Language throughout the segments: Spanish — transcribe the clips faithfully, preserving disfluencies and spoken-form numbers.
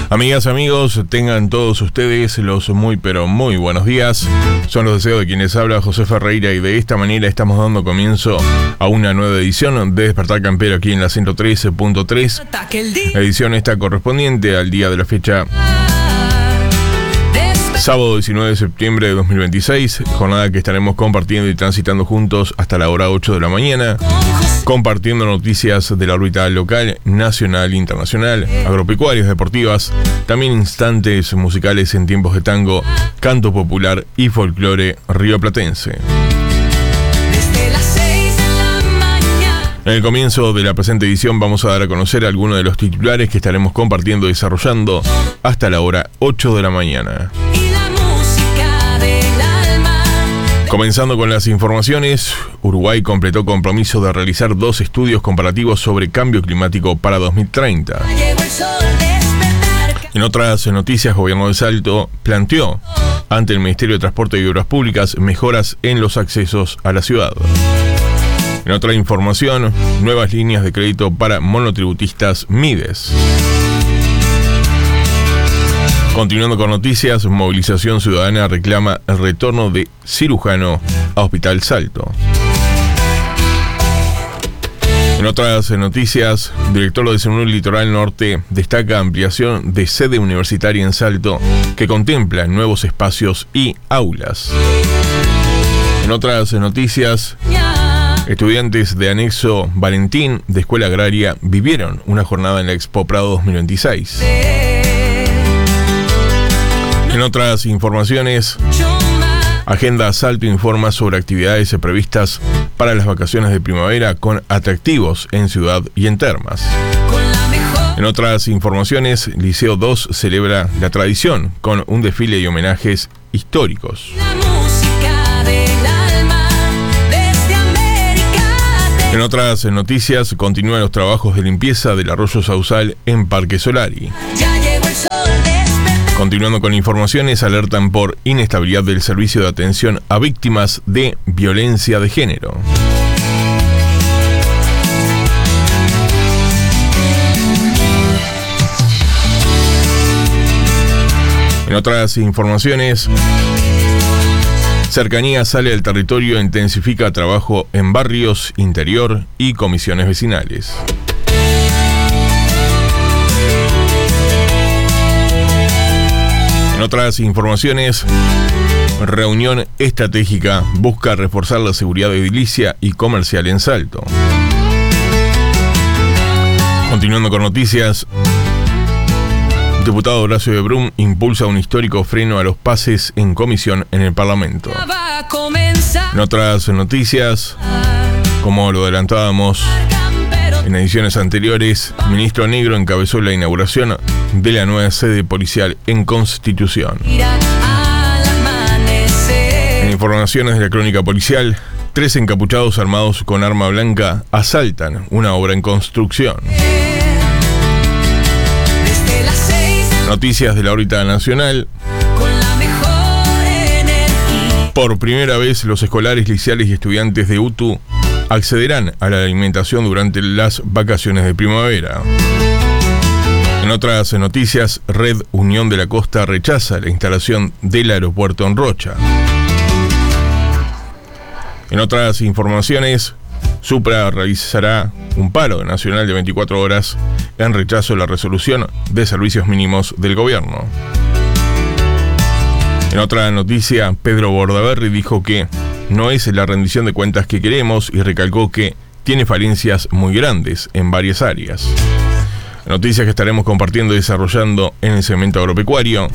Amigas, amigos, tengan todos ustedes los muy pero muy buenos días. Son los deseos de quienes habla José Ferreira y de esta manera estamos dando comienzo a una nueva edición de Despertar Campero aquí en la ciento trece punto tres. La edición está correspondiente al día de la fecha sábado diecinueve de septiembre de dos mil veintiséis, jornada que estaremos compartiendo y transitando juntos hasta la hora ocho de la mañana, compartiendo noticias de la órbita local, nacional, internacional, agropecuarias, deportivas, también instantes musicales en tiempos de tango, canto popular y folclore rioplatense. En el comienzo de la presente edición vamos a dar a conocer algunos de los titulares que estaremos compartiendo y desarrollando hasta la hora ocho de la mañana. Comenzando con las informaciones, Uruguay completó compromiso de realizar dos estudios comparativos sobre cambio climático para dos mil treinta. En otras noticias, Gobierno de Salto planteó ante el Ministerio de Transporte y Obras Públicas mejoras en los accesos a la ciudad. En otra información, nuevas líneas de crédito para monotributistas Mides. Continuando con noticias, movilización ciudadana reclama el retorno de cirujano a Hospital Salto. En otras noticias, director de Salud Litoral Norte destaca ampliación de sede universitaria en Salto que contempla nuevos espacios y aulas. En otras noticias, estudiantes de Anexo Valentín de Escuela Agraria vivieron una jornada en la Expo Prado dos mil veintiséis. En otras informaciones, Agenda Salto informa sobre actividades previstas para las vacaciones de primavera con atractivos en Ciudad y en Termas. En otras informaciones, Liceo dos celebra la tradición con un desfile y homenajes históricos. En otras noticias, continúan los trabajos de limpieza del arroyo Sausal en Parque Solari. Continuando con informaciones, alertan por inestabilidad del servicio de atención a víctimas de violencia de género. En otras informaciones, Cercanía sale al territorio e intensifica trabajo en barrios, interior y comisiones vecinales. En otras informaciones, reunión estratégica busca reforzar la seguridad edilicia y comercial en Salto. Continuando con noticias, diputado Horacio de Brum impulsa un histórico freno a los pases en comisión en el Parlamento. En otras noticias, como lo adelantábamos en ediciones anteriores, ministro Negro encabezó la inauguración de la nueva sede policial en Constitución. En informaciones de la crónica policial, tres encapuchados armados con arma blanca asaltan una obra en construcción. Noticias de la órbita nacional. Por primera vez, los escolares, liceales y estudiantes de U T U accederán a la alimentación durante las vacaciones de primavera. En otras noticias, Red Unión de la Costa rechaza la instalación del aeropuerto en Rocha. En otras informaciones, Supra realizará un paro nacional de veinticuatro horas en rechazo a la resolución de servicios mínimos del gobierno. En otra noticia, Pedro Bordaberry dijo que no es la rendición de cuentas que queremos y recalcó que tiene falencias muy grandes en varias áreas. Noticias que estaremos compartiendo y desarrollando en el segmento agropecuario.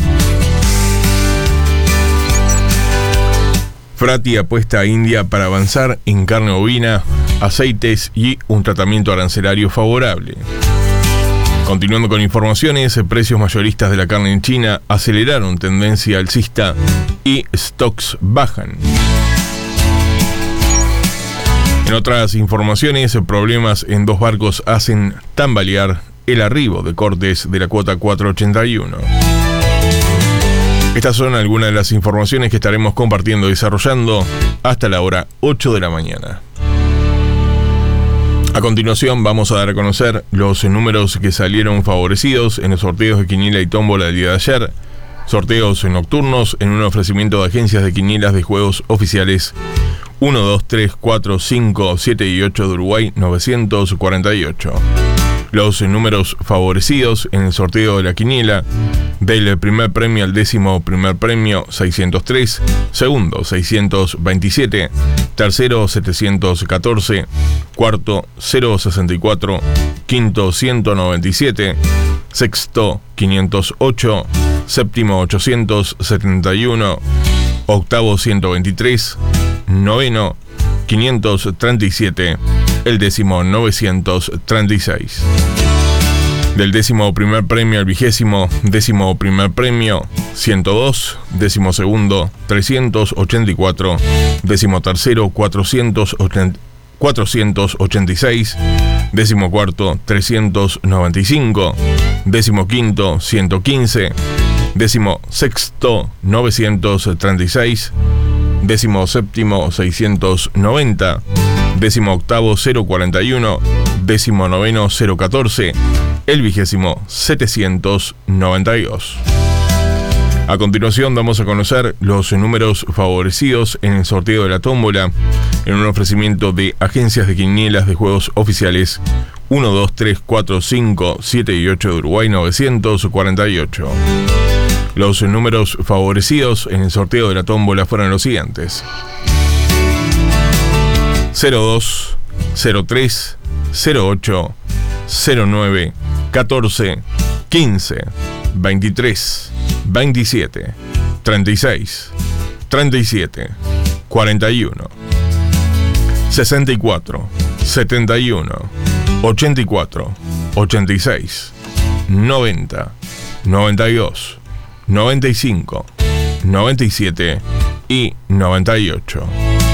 Frati apuesta a India para avanzar en carne bovina, aceites y un tratamiento arancelario favorable. Continuando con informaciones, precios mayoristas de la carne en China aceleraron tendencia alcista y stocks bajan. En otras informaciones, problemas en dos barcos hacen tambalear el arribo de cortes de la cuota cuatrocientos ochenta y uno. Estas son algunas de las informaciones que estaremos compartiendo y desarrollando hasta la hora ocho de la mañana. A continuación vamos a dar a conocer los números que salieron favorecidos en los sorteos de quiniela y tómbola del día de ayer. Sorteos nocturnos en un ofrecimiento de agencias de quinielas de juegos oficiales uno, dos, tres, cuatro, cinco, siete y ocho de Uruguay novecientos cuarenta y ocho. Los números favorecidos en el sorteo de la quiniela: del primer premio al décimo primer premio seiscientos tres, segundo seiscientos veintisiete, tercero setecientos catorce, cuarto cero sesenta y cuatro, quinto ciento noventa y siete, sexto quinientos ocho, séptimo ochocientos setenta y uno, octavo ciento veintitrés, noveno quinientos treinta y siete, el décimo novecientos treinta y seis. Del décimo primer premio al vigésimo décimo primer premio ciento dos, décimo segundo trescientos ochenta y cuatro, décimo tercero cuatrocientos ochenta y seis, décimo cuarto trescientos noventa y cinco, décimo quinto ciento quince, décimo sexto novecientos treinta y seis, décimo séptimo seiscientos noventa, décimo octavo cero cuarenta y uno, décimo noveno cero catorce, el vigésimo setecientos noventa y dos. A continuación damos a conocer los números favorecidos en el sorteo de la tómbola en un ofrecimiento de agencias de quinielas de juegos oficiales uno, dos, tres, cuatro, cinco, siete y ocho de Uruguay novecientos cuarenta y ocho. Los números favorecidos en el sorteo de la tómbola fueron los siguientes: cero dos, cero tres, cero ocho, cero nueve, catorce, quince, veintitrés, veintisiete, treinta y seis, treinta y siete, cuarenta y uno, sesenta y cuatro, setenta y uno, ochenta y cuatro, ochenta y seis, noventa, noventa y dos, noventa y cinco, noventa y siete y noventa y ocho.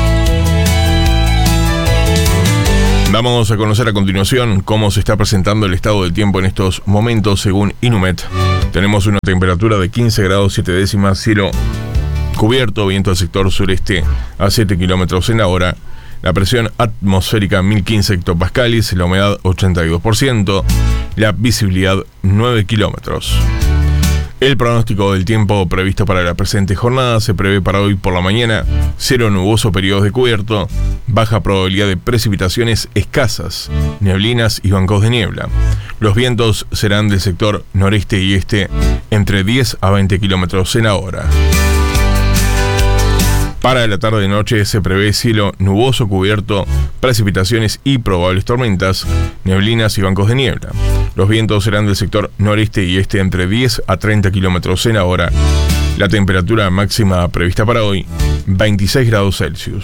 Vamos a conocer a continuación cómo se está presentando el estado del tiempo en estos momentos según Inumet. Tenemos una temperatura de quince grados siete décimas, cielo cubierto, viento del sector sureste a siete kilómetros en la hora. La presión atmosférica mil quince hectopascales, la humedad ochenta y dos por ciento, la visibilidad nueve kilómetros. El pronóstico del tiempo previsto para la presente jornada se prevé para hoy por la mañana: cielo nuboso, periodos de cubierto, baja probabilidad de precipitaciones escasas, neblinas y bancos de niebla. Los vientos serán del sector noreste y este entre diez a veinte kilómetros en la hora. Para la tarde-noche se prevé cielo nuboso cubierto, precipitaciones y probables tormentas, neblinas y bancos de niebla. Los vientos serán del sector noreste y este entre diez a treinta kilómetros en la hora. La temperatura máxima prevista para hoy, veintiséis grados Celsius.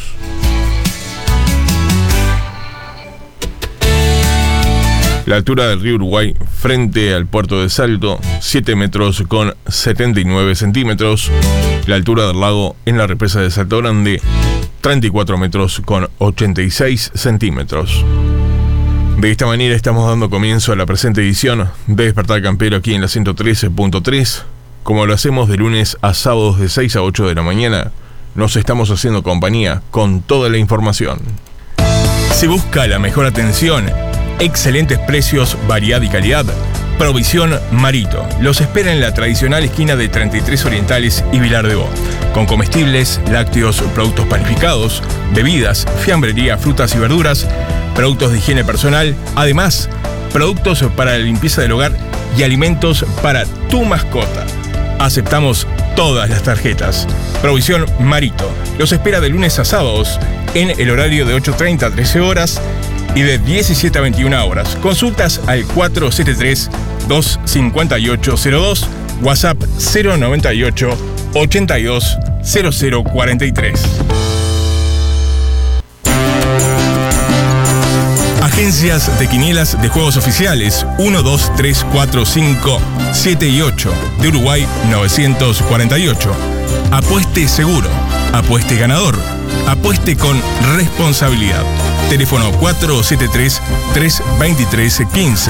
La altura del río Uruguay frente al puerto de Salto, siete metros con setenta y nueve centímetros. La altura del lago en la represa de Salto Grande, treinta y cuatro metros con ochenta y seis centímetros. De esta manera estamos dando comienzo a la presente edición de Despertar Campero aquí en la ciento trece punto tres. Como lo hacemos de lunes a sábados de seis a ocho de la mañana, nos estamos haciendo compañía con toda la información. Si busca la mejor atención, excelentes precios, variedad y calidad, Provisión Marito los espera en la tradicional esquina de treinta y tres Orientales y Vilar de Bo, con comestibles, lácteos, productos panificados, bebidas, fiambrería, frutas y verduras, productos de higiene personal, además, productos para la limpieza del hogar y alimentos para tu mascota. Aceptamos todas las tarjetas. Provisión Marito los espera de lunes a sábados en el horario de ocho treinta a trece horas y de diecisiete a veintiuna horas. Consultas al cuatro siete tres, dos cinco ocho cero dos, WhatsApp cero noventa y ocho, ochenta y dos, cero cero cuarenta y tres. Agencias de quinielas de juegos oficiales uno, dos, tres, cuatro, cinco, siete y ocho de Uruguay novecientos cuarenta y ocho. Apueste seguro, apueste ganador, apueste con responsabilidad. Teléfono cuatro siete tres, tres dos tres, uno cinco.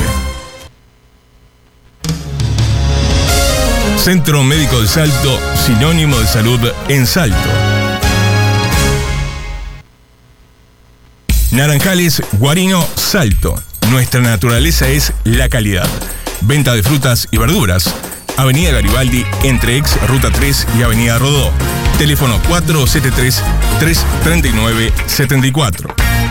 Centro Médico de Salto, sinónimo de salud en Salto. Naranjales, Guarino, Salto. Nuestra naturaleza es la calidad. Venta de frutas y verduras. Avenida Garibaldi, entre ex Ruta tres y Avenida Rodó. Teléfono cuatro siete tres, tres tres nueve, siete cuatro.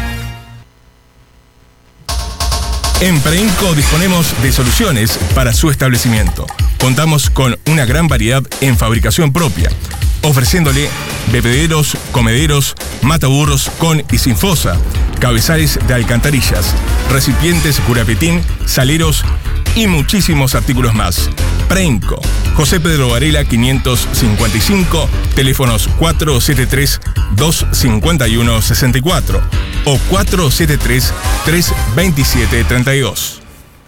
En Preinco disponemos de soluciones para su establecimiento. Contamos con una gran variedad en fabricación propia, ofreciéndole bebederos, comederos, mataburros con y sin fosa, cabezales de alcantarillas, recipientes curapetín, saleros y muchísimos artículos más. Preinco, José Pedro Varela quinientos cincuenta y cinco, teléfonos cuatro siete tres, dos cinco uno, seis cuatro o cuatro siete tres, tres dos siete, tres dos.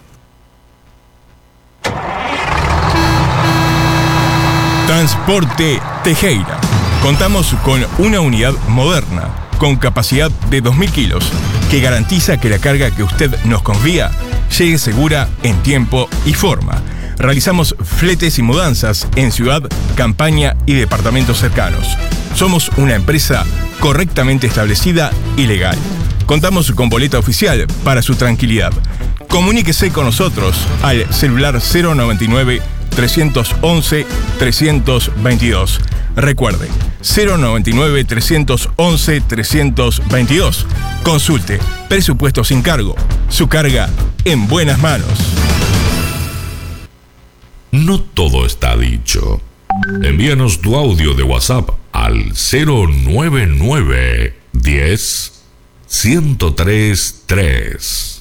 Transporte Tejera. Contamos con una unidad moderna, con capacidad de dos mil kilos, que garantiza que la carga que usted nos confía llegue segura en tiempo y forma. Realizamos fletes y mudanzas en ciudad, campaña y departamentos cercanos. Somos una empresa correctamente establecida y legal. Contamos con boleta oficial para su tranquilidad. Comuníquese con nosotros al celular cero noventa y nueve, trescientos once, trescientos veintidós. Recuerde, cero noventa y nueve, trescientos once, trescientos veintidós. Consulte presupuesto sin cargo. Su carga en buenas manos. No todo está dicho. Envíanos tu audio de WhatsApp al cero nueve nueve, diez, ciento tres, tres.